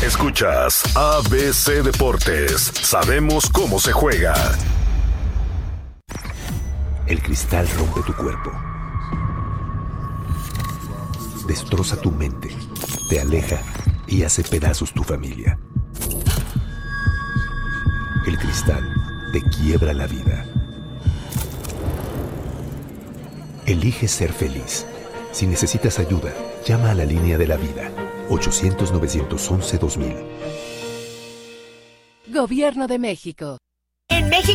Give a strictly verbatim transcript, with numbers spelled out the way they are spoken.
Escuchas A B C Deportes. Sabemos cómo se juega. El cristal rompe tu cuerpo. Destroza tu mente. Te aleja y hace pedazos tu familia. El cristal te quiebra la vida. Elige ser feliz. Si necesitas ayuda, llama a la línea de la vida. ochocientos, novecientos once, dos mil. Gobierno de México. En México